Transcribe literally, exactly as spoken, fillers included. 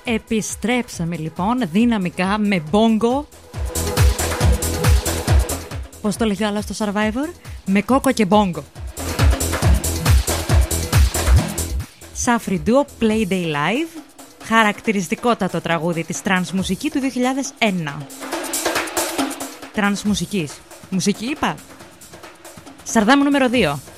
Επιστρέψαμε λοιπόν δυναμικά με μπόγκο. Πώς το λέγει ο άλλος στο Survivor? Με κόκο και μπόγκο. Σάφρι Ντουο Playday Live. Χαρακτηριστικότατο τραγούδι της τρανς μουσική του δύο χιλιάδες ένα. Τρανς μουσικής. Μουσική είπα. Σαρδάμ νούμερο δύο.